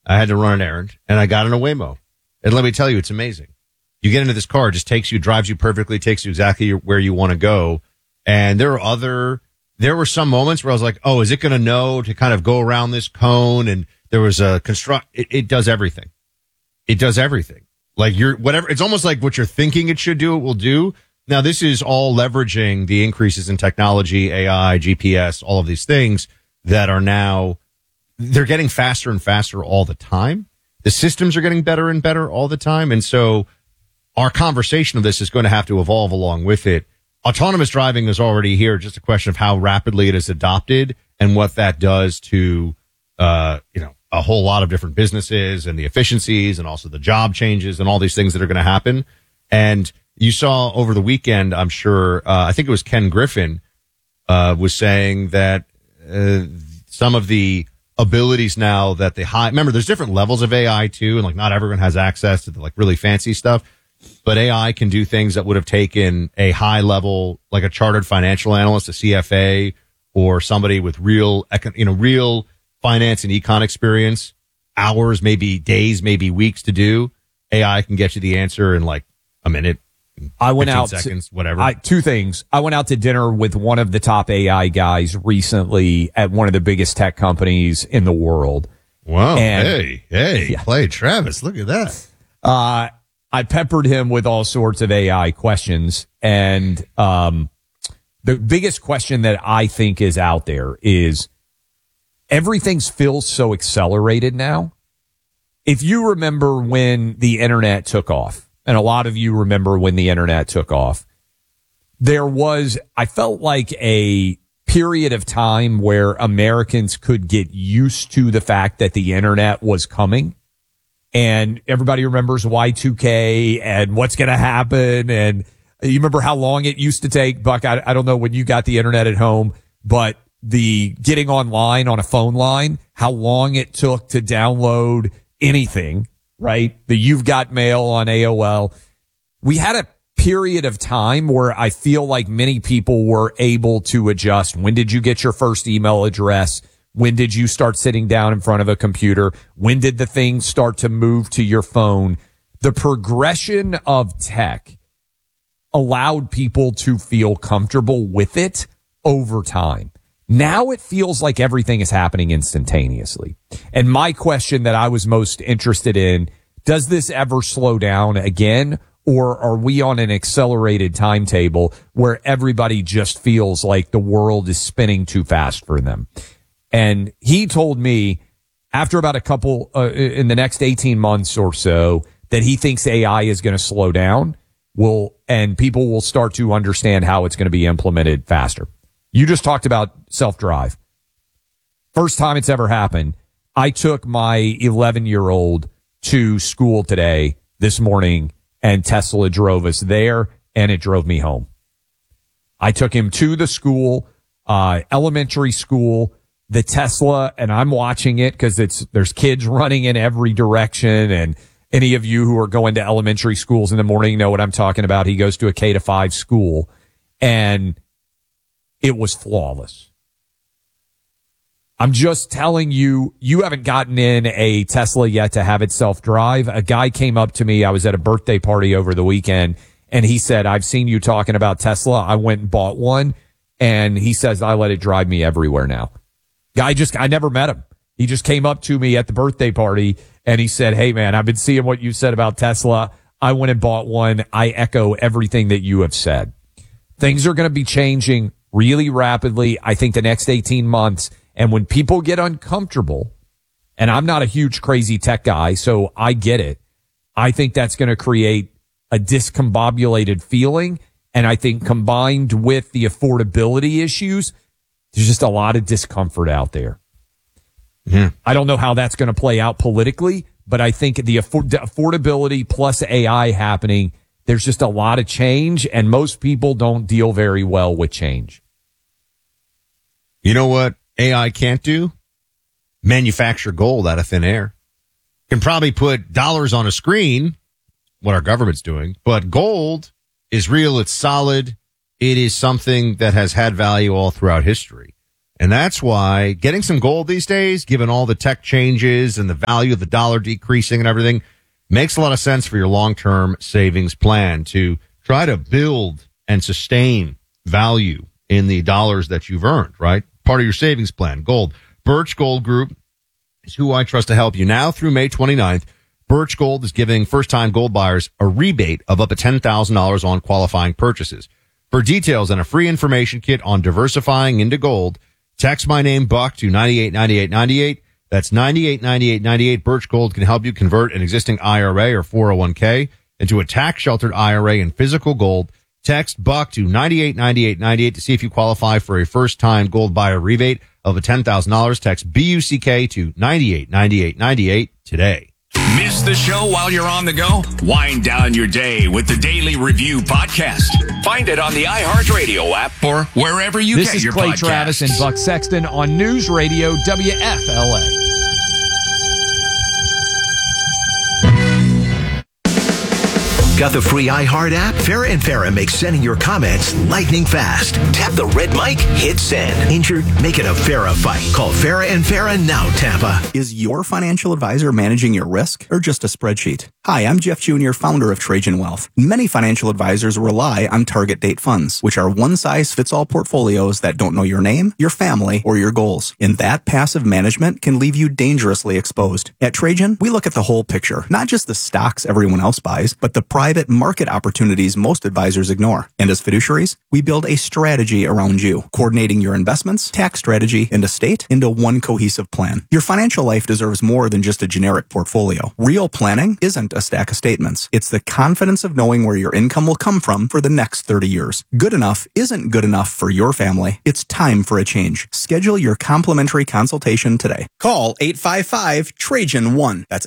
I had to run an errand, and I got in a Waymo. And let me tell you, it's amazing. You get into this car, it just drives you perfectly, takes you exactly where you want to go. And there were some moments where I was like, oh, is it going to know to kind of go around this cone? And there was it does everything. It does everything. Like it's almost like what you're thinking it should do, it will do. Now, this is all leveraging the increases in technology, AI, GPS, all of these things that are now, they're getting faster and faster all the time. The systems are getting better and better all the time. And so our conversation of this is going to have to evolve along with it. Autonomous driving is already here. Just a question of how rapidly it is adopted and what that does to, a whole lot of different businesses and the efficiencies and also the job changes and all these things that are going to happen. And you saw over the weekend, I'm sure, I think it was Ken Griffin, was saying that, some of the abilities now that remember, there's different levels of AI too. And like not everyone has access to the like really fancy stuff, but AI can do things that would have taken a high level, like a chartered financial analyst, a CFA, or somebody with real finance and econ experience, hours, maybe days, maybe weeks to do. AI can get you the answer in like a minute. I went out seconds, whatever. Two things. I went out to dinner with one of the top AI guys recently at one of the biggest tech companies in the world. Wow. And, hey, yeah. Play Travis. Look at that. I peppered him with all sorts of AI questions. And, the biggest question that I think is out there is everything feels so accelerated now. If you remember when the internet took off, and a lot of you remember when the internet took off, I felt like a period of time where Americans could get used to the fact that the internet was coming. And everybody remembers Y2K and what's going to happen. And you remember how long it used to take, Buck. I don't know when you got the internet at home, but the getting online on a phone line, how long it took to download anything. Right? The You've Got Mail on AOL. We had a period of time where I feel like many people were able to adjust. When did you get your first email address? When did you start sitting down in front of a computer? When did the things start to move to your phone? The progression of tech allowed people to feel comfortable with it over time. Now it feels like everything is happening instantaneously. And my question that I was most interested in, does this ever slow down again? Or are we on an accelerated timetable where everybody just feels like the world is spinning too fast for them? And he told me after about in the next 18 months or so that he thinks AI is going to slow down and people will start to understand how it's going to be implemented faster. You just talked about self-drive. First time it's ever happened. I took my 11-year-old to school this morning, and Tesla drove us there, and it drove me home. I took him to the school, elementary school, the Tesla, and I'm watching it because there's kids running in every direction. And any of you who are going to elementary schools in the morning know what I'm talking about. He goes to a K-5 school, and it was flawless. I'm just telling you, you haven't gotten in a Tesla yet to have it self-drive. A guy came up to me. I was at a birthday party over the weekend, and he said, I've seen you talking about Tesla. I went and bought one, and he says, I let it drive me everywhere now. I never met him. He just came up to me at the birthday party, and he said, hey, man, I've been seeing what you said about Tesla. I went and bought one. I echo everything that you have said. Things are going to be changing really rapidly, I think, the next 18 months. And when people get uncomfortable, and I'm not a huge crazy tech guy, so I get it, I think that's going to create a discombobulated feeling. And I think combined with the affordability issues, there's just a lot of discomfort out there. Yeah. I don't know how that's going to play out politically, but I think the affordability plus AI happening, there's just a lot of change, and most people don't deal very well with change. You know what AI can't do? Manufacture gold out of thin air. Can probably put dollars on a screen, what our government's doing, but gold is real. It's solid. It is something that has had value all throughout history. And that's why getting some gold these days, given all the tech changes and the value of the dollar decreasing and everything, makes a lot of sense for your long-term savings plan to try to build and sustain value in the dollars that you've earned, right? Part of your savings plan, gold. Birch Gold Group is who I trust to help you. Now through May 29th, Birch Gold is giving first-time gold buyers a rebate of up to $10,000 on qualifying purchases. For details and a free information kit on diversifying into gold, text my name, Buck, to 989898. That's 989898. Birch Gold can help you convert an existing IRA or 401k into a tax-sheltered IRA in physical gold. Text Buck to 989898 to see if you qualify for a first-time gold buyer rebate of a $10,000. Text BUCK to 989898 today. Miss the show while you're on the go? Wind down your day with the Daily Review Podcast. Find it on the iHeartRadio app or wherever you This get is your Clay podcasts. Travis and Buck Sexton on News Radio WFLA. Got the free iHeart app? Farrah and Farrah makes sending your comments lightning fast. Tap the red mic, hit send. Injured? Make it a Farrah fight. Call Farrah and Farrah now, Tampa. Is your financial advisor managing your risk or just a spreadsheet? Hi, I'm Jeff Jr., founder of Trajan Wealth. Many financial advisors rely on target date funds, which are one-size-fits-all portfolios that don't know your name, your family, or your goals. And that passive management can leave you dangerously exposed. At Trajan, we look at the whole picture, not just the stocks everyone else buys, but the private market opportunities most advisors ignore. And as fiduciaries, we build a strategy around you, coordinating your investments, tax strategy, and estate into one cohesive plan. Your financial life deserves more than just a generic portfolio. Real planning isn't a stack of statements. It's the confidence of knowing where your income will come from for the next 30 years. Good enough isn't good enough for your family. It's time for a change. Schedule your complimentary consultation today. Call 855-TRAJAN-1. That's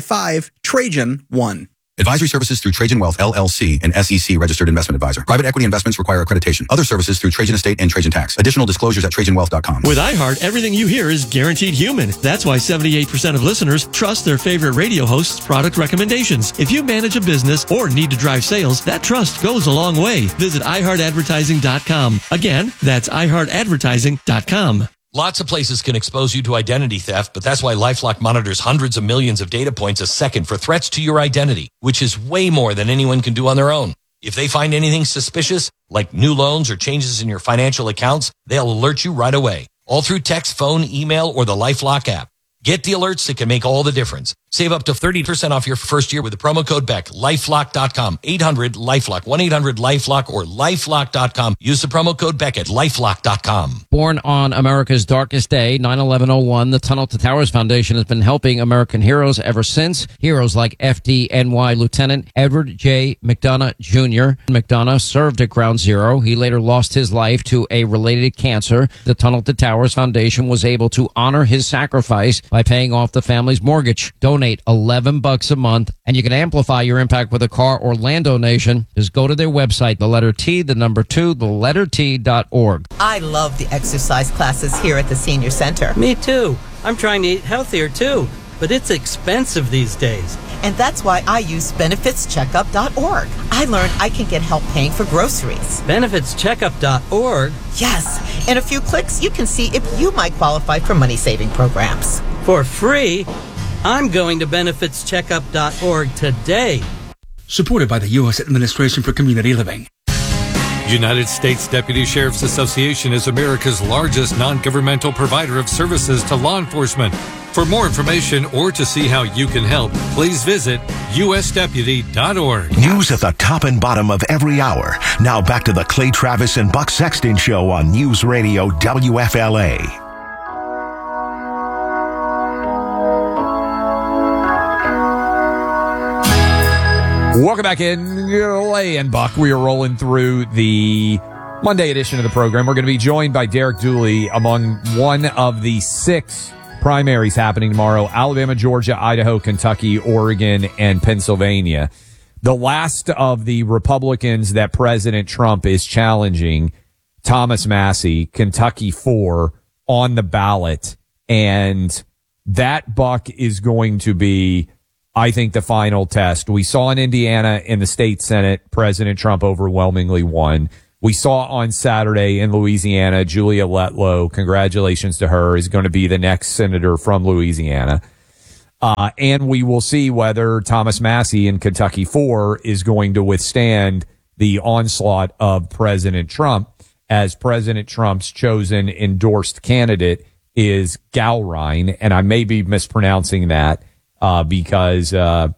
855-TRAJAN-1. Advisory services through Trajan Wealth, LLC, an SEC registered investment advisor. Private equity investments require accreditation. Other services through Trajan Estate and Trajan Tax. Additional disclosures at TrajanWealth.com. With iHeart, everything you hear is guaranteed human. That's why 78% of listeners trust their favorite radio host's product recommendations. If you manage a business or need to drive sales, that trust goes a long way. Visit iHeartAdvertising.com. Again, that's iHeartAdvertising.com. Lots of places can expose you to identity theft, but that's why LifeLock monitors hundreds of millions of data points a second for threats to your identity, which is way more than anyone can do on their own. If they find anything suspicious, like new loans or changes in your financial accounts, they'll alert you right away, all through text, phone, email, or the LifeLock app. Get the alerts that can make all the difference. Save up to 30% off your first year with the promo code BECK. LifeLock.com. 800-LifeLock. 1-800-LifeLock or LifeLock.com. Use the promo code BECK at LifeLock.com. Born on America's darkest day, 9/11/01, the Tunnel to Towers Foundation has been helping American heroes ever since. Heroes like FDNY Lieutenant Edward J. McDonough Jr. McDonough served at Ground Zero. He later lost his life to a related cancer. The Tunnel to Towers Foundation was able to honor his sacrifice by paying off the family's mortgage. Donate $11 a month, and you can amplify your impact with a car or land donation. Just go to their website, the letter T, the number 2, the letter T.org. I love the exercise classes here at the Senior Center. Me too. I'm trying to eat healthier too, but it's expensive these days. And that's why I use benefitscheckup.org. I learned I can get help paying for groceries. Benefitscheckup.org? Yes. In a few clicks, you can see if you might qualify for money-saving programs. For free? I'm going to benefitscheckup.org today. Supported by the U.S. Administration for Community Living. United States Deputy Sheriff's Association is America's largest non-governmental provider of services to law enforcement. For more information or to see how you can help, please visit usdeputy.org. News at the top and bottom of every hour. Now back to the Clay Travis and Buck Sexton Show on News Radio WFLA. Welcome back in, Clay and Buck. We are rolling through the Monday edition of the program. We're going to be joined by Derek Dooley among one of the 6 primaries happening tomorrow: Alabama, Georgia, Idaho, Kentucky, Oregon, and Pennsylvania. The last of the Republicans that President Trump is challenging, Thomas Massie, Kentucky 4, on the ballot. And that, Buck, is going to be, I think, the final test. We saw in Indiana in the state Senate, President Trump overwhelmingly won. We saw on Saturday in Louisiana, Julia Letlow, congratulations to her, is going to be the next senator from Louisiana. And we will see whether Thomas Massie in Kentucky 4 is going to withstand the onslaught of President Trump, as President Trump's chosen endorsed candidate is Galrein. And I may be mispronouncing that because I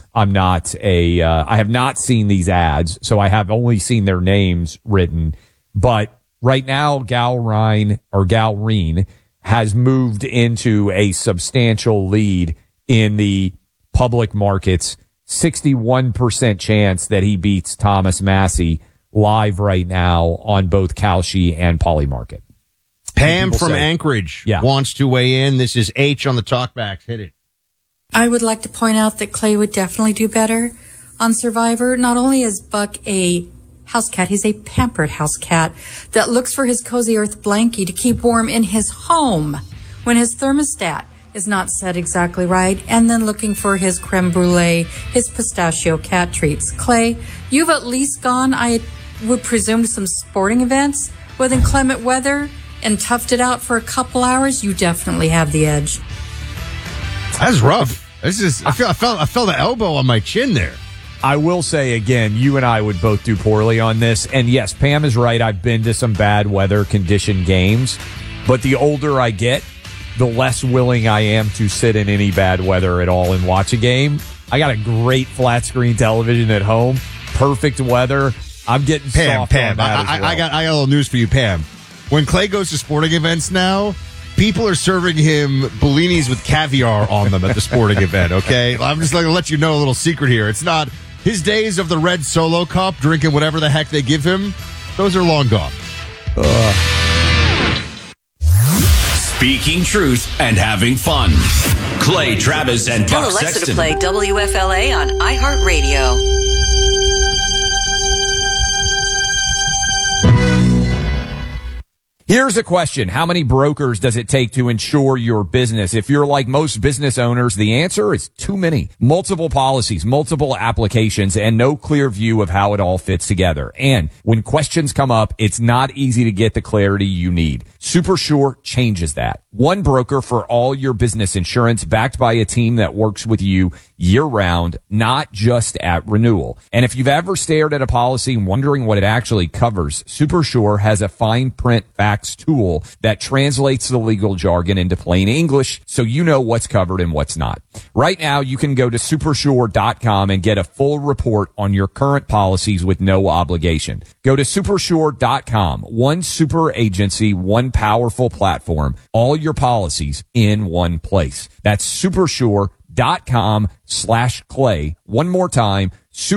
have not seen these ads, so I have only seen their names written. But right now, Galrein has moved into a substantial lead in the public markets. 61% chance that he beats Thomas Massie live right now on both Kalshi and Polymarket. Pam from Anchorage wants to weigh in. This is H on the talkbacks. Hit it. I would like to point out that Clay would definitely do better on Survivor. Not only is Buck a house cat, he's a pampered house cat that looks for his cozy earth blankie to keep warm in his home when his thermostat is not set exactly right, and then looking for his creme brulee, his pistachio cat treats. Clay, you've at least gone, I would presume, to some sporting events with inclement weather and toughed it out for a couple hours. You definitely have the edge. That's rough. I felt the elbow on my chin there. I will say again, you and I would both do poorly on this. And yes, Pam is right. I've been to some bad weather conditioned games, but the older I get, the less willing I am to sit in any bad weather at all and watch a game. I got a great flat screen television at home, perfect weather. I'm getting soft on that as well. I got a little news for you, Pam. When Clay goes to sporting events now, people are serving him bellinis with caviar on them at the sporting event, okay? I'm just going to let you know a little secret here. It's not his days of the red Solo cup, drinking whatever the heck they give him. Those are long gone. Speaking truth and having fun. Clay Travis and Buck Tell Alexa Sexton. to play WFLA on iHeartRadio. Here's a question. How many brokers does it take to insure your business? If you're like most business owners, the answer is too many. Multiple policies, multiple applications, and no clear view of how it all fits together. And when questions come up, it's not easy to get the clarity you need. SuperSure changes that. One broker for all your business insurance, backed by a team that works with you year-round, not just at renewal. And if you've ever stared at a policy wondering what it actually covers, SuperSure has a fine print facts tool that translates the legal jargon into plain English so you know what's covered and what's not. Right now, you can go to supersure.com and get a full report on your current policies with no obligation. Go to supersure.com. One super agency, one powerful platform, all your policies in one place. That's supersure.com/Clay. One more time,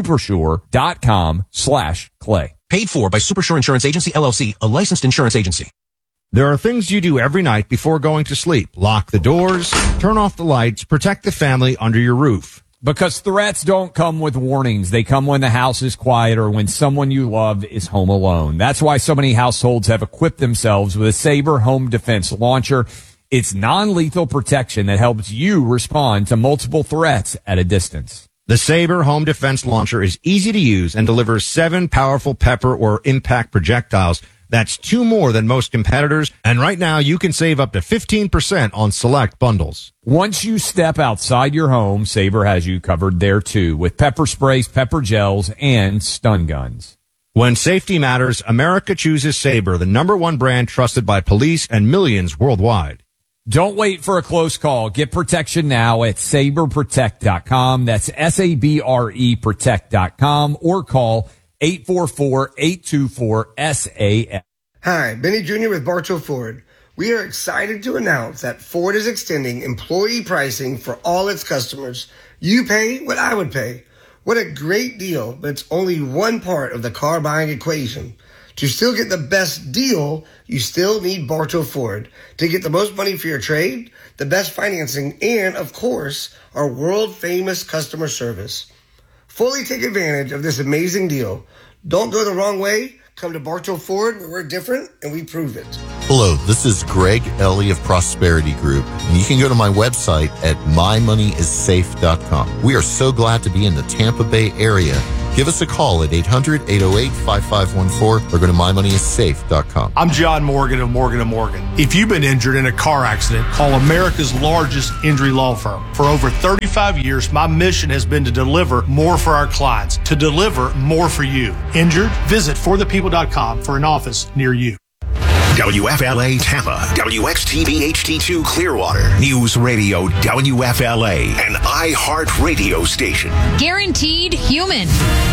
supersure.com/Clay. Paid for by Supersure Insurance Agency, LLC, a licensed insurance agency. There are things you do every night before going to sleep. Lock the doors, turn off the lights, protect the family under your roof. Because threats don't come with warnings. They come when the house is quiet or when someone you love is home alone. That's why so many households have equipped themselves with a Sabre home defense launcher. It's non-lethal protection that helps you respond to multiple threats at a distance. The Sabre home defense launcher is easy to use and delivers 7 powerful pepper or impact projectiles. That's 2 more than most competitors. And right now you can save up to 15% on select bundles. Once you step outside your home, Sabre has you covered there too, with pepper sprays, pepper gels, and stun guns. When safety matters, America chooses Sabre, the #1 brand trusted by police and millions worldwide. Don't wait for a close call. Get protection now at saberprotect.com. That's SABRE protect.com, or call 844-824-SAF. Hi, Benny Jr. with Bartow Ford. We are excited to announce that Ford is extending employee pricing for all its customers. You pay what I would pay. What a great deal, but it's only one part of the car buying equation. To still get the best deal, you still need Bartow Ford. To get the most money for your trade, the best financing, and, of course, our world-famous customer service. Fully take advantage of this amazing deal. Don't go the wrong way. Come to Bartow Ford, where we're different, and we prove it. Hello, this is Greg Ellie of Prosperity Group, and you can go to my website at mymoneyissafe.com. We are so glad to be in the Tampa Bay area Give us a call at 800-808-5514 or go to mymoneyissafe.com. I'm John Morgan of Morgan & Morgan. If you've been injured in a car accident, call America's largest injury law firm. For over 35 years, my mission has been to deliver more for our clients, to deliver more for you. Injured? Visit forthepeople.com for an office near you. WFLA Tampa, WXTV HD2 Clearwater, News Radio WFLA, an iHeart radio station. Guaranteed human.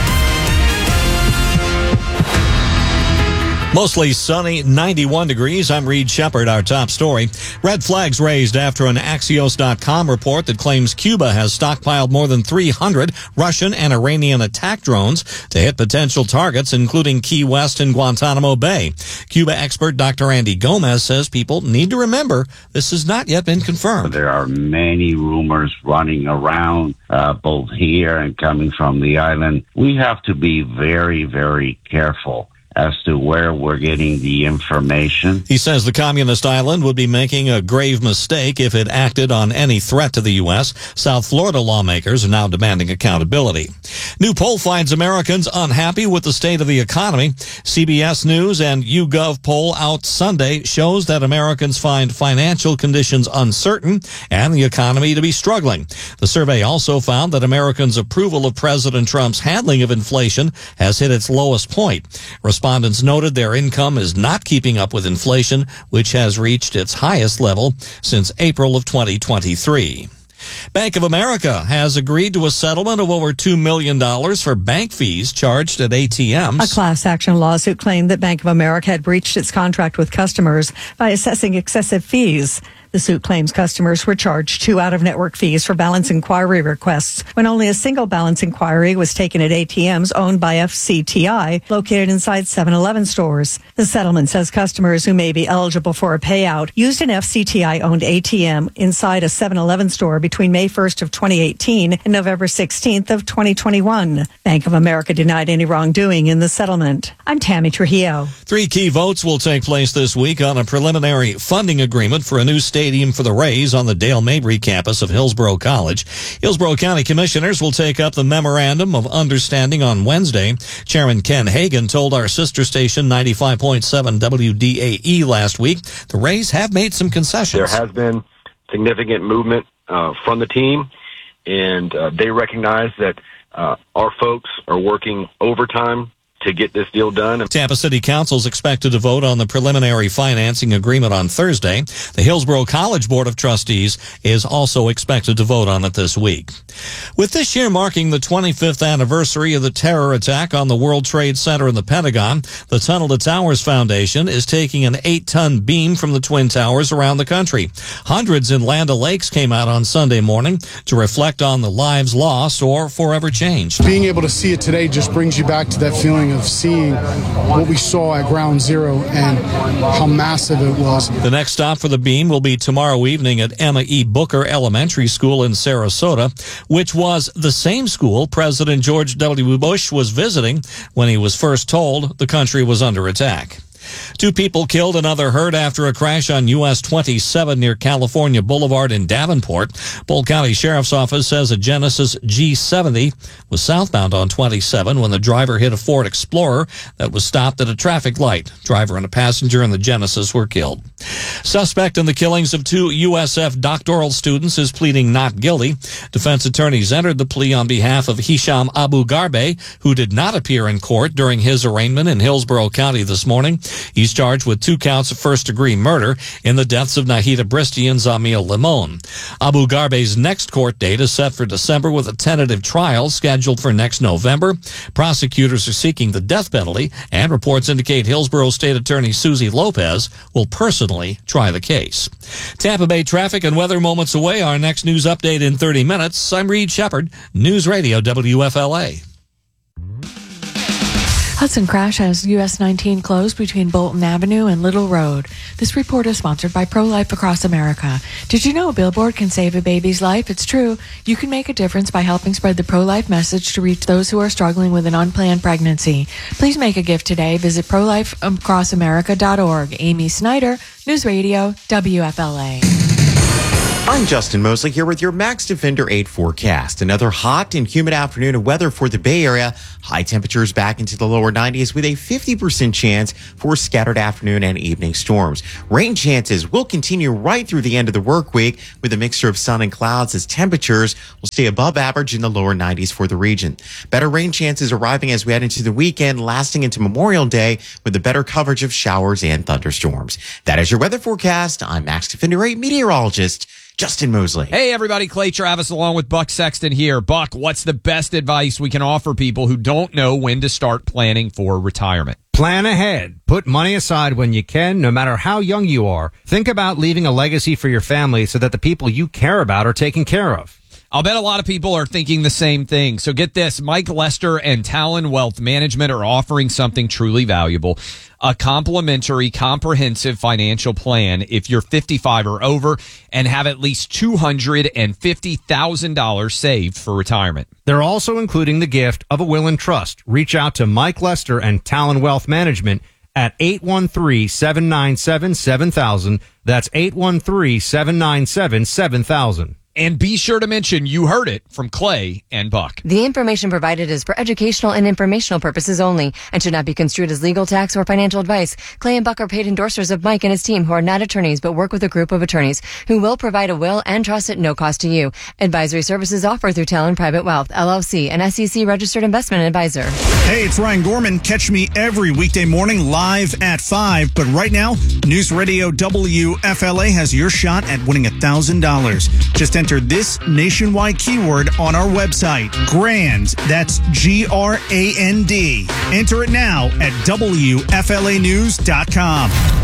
Mostly sunny, 91 degrees. I'm Reed Shepard. Our top story. Red flags raised after an Axios.com report that claims Cuba has stockpiled more than 300 Russian and Iranian attack drones to hit potential targets, including Key West and Guantanamo Bay. Cuba expert Dr. Andy Gomez says people need to remember this has not yet been confirmed. There are many rumors running around, both here and coming from the island. We have to be very, very careful as to where we're getting the information. He says the communist island would be making a grave mistake if it acted on any threat to the U.S. South Florida lawmakers are now demanding accountability. New poll finds Americans unhappy with the state of the economy. CBS News and YouGov poll out Sunday shows that Americans find financial conditions uncertain and the economy to be struggling. The survey also found that Americans' approval of President Trump's handling of inflation has hit its lowest point. Respondents noted their income is not keeping up with inflation, which has reached its highest level since April of 2023. Bank of America has agreed to a settlement of over $2 million for bank fees charged at ATMs. A class action lawsuit claimed that Bank of America had breached its contract with customers by assessing excessive fees. The suit claims customers were charged 2 out-of-network fees for balance inquiry requests when only a single balance inquiry was taken at ATMs owned by FCTI located inside 7-Eleven stores. The settlement says customers who may be eligible for a payout used an FCTI-owned ATM inside a 7-Eleven store between May 1st of 2018 and November 16th of 2021. Bank of America denied any wrongdoing in the settlement. I'm Tammy Trujillo. 3 key votes will take place this week on a preliminary funding agreement for a new stadium for the Rays on the Dale Mabry campus of Hillsborough College. Hillsborough County Commissioners will take up the Memorandum of Understanding on Wednesday. Chairman Ken Hagan told our sister station 95.7 WDAE last week the Rays have made some concessions. There has been significant movement from the team, and they recognize that our folks are working overtime to get this deal done. Tampa City Council is expected to vote on the preliminary financing agreement on Thursday. The Hillsborough College Board of Trustees is also expected to vote on it this week. With this year marking the 25th anniversary of the terror attack on the World Trade Center and the Pentagon, the Tunnel to Towers Foundation is taking an 8-ton beam from the Twin Towers around the country. Hundreds in Land O'Lakes came out on Sunday morning to reflect on the lives lost or forever changed. Being able to see it today just brings you back to that feeling of seeing what we saw at Ground Zero and how massive it was. The next stop for the beam will be tomorrow evening at Emma E. Booker Elementary School in Sarasota, which was the same school President George W. Bush was visiting when he was first told the country was under attack. 2 people killed, another hurt after a crash on US 27 near California Boulevard in Davenport. Polk County Sheriff's Office says a Genesis G70 was southbound on 27 when the driver hit a Ford Explorer that was stopped at a traffic light. Driver and a passenger in the Genesis were killed. Suspect in the killings of 2 USF doctoral students is pleading not guilty. Defense attorneys entered the plea on behalf of Hisham Abu Garbe, who did not appear in court during his arraignment in Hillsborough County this morning. He's charged with 2 counts of first-degree murder in the deaths of Nahida Bristi and Zamil Limon. Abu Garbe's next court date is set for December with a tentative trial scheduled for next November. Prosecutors are seeking the death penalty, and reports indicate Hillsborough State Attorney Susie Lopez will personally try the case. Tampa Bay traffic and weather moments away. Our next news update in 30 minutes. I'm Reed Shepard, News Radio WFLA. Hudson crash has US 19 closed between Bolton Avenue and Little Road. This report is sponsored by Pro-Life Across America. Did you know a billboard can save a baby's life? It's true. You can make a difference by helping spread the pro-life message to reach those who are struggling with an unplanned pregnancy. Please make a gift today. Visit prolifeacrossamerica.org. Amy Snyder, News Radio, WFLA. I'm Justin Mosley here with your Max Defender 8 forecast. Another hot and humid afternoon of weather for the Bay Area. High temperatures back into the lower 90s with a 50% chance for scattered afternoon and evening storms. Rain chances will continue right through the end of the work week with a mixture of sun and clouds as temperatures will stay above average in the lower 90s for the region. Better rain chances arriving as we head into the weekend, lasting into Memorial Day with the better coverage of showers and thunderstorms. That is your weather forecast. I'm Max Defender 8 meteorologist Justin Mosley. Hey, everybody. Clay Travis along with Buck Sexton here. Buck, what's the best advice we can offer people who don't know when to start planning for retirement? Plan ahead. Put money aside when you can, no matter how young you are. Think about leaving a legacy for your family so that the people you care about are taken care of. I'll bet a lot of people are thinking the same thing. So get this, Mike Lester and Talon Wealth Management are offering something truly valuable, a complimentary comprehensive financial plan if you're 55 or over and have at least $250,000 saved for retirement. They're also including the gift of a will and trust. Reach out to Mike Lester and Talon Wealth Management at 813-797-7000. That's 813-797-7000. And be sure to mention you heard it from Clay and Buck. The information provided is for educational and informational purposes only and should not be construed as legal, tax, or financial advice. Clay and Buck are paid endorsers of Mike and his team, who are not attorneys but work with a group of attorneys who will provide a will and trust at no cost to you. Advisory services offered through Talon Private Wealth, LLC, an SEC registered investment advisor. Hey, it's Ryan Gorman. Catch me every weekday morning live at 5. But right now, News Radio WFLA has your shot at winning $1,000. Just enter this nationwide keyword on our website, GRAND. That's GRAND. Enter it now at WFLAnews.com.